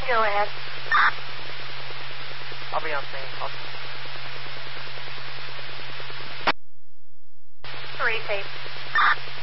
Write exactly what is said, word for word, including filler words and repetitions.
Go ahead. I'll be on scene. I'll... Three, tape.